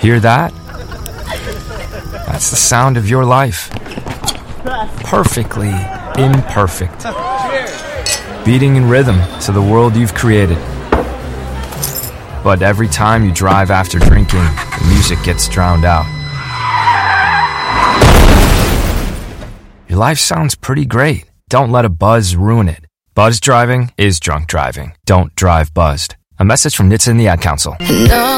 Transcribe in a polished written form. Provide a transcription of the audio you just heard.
Hear that? That's the sound of your life. Perfectly imperfect. Beating in rhythm to the world you've created. But every time you drive after drinking, the music gets drowned out. Your life sounds pretty great. Don't let a buzz ruin it. Buzz driving is drunk driving. Don't drive buzzed. A message from NHTSA and the Ad Council. No.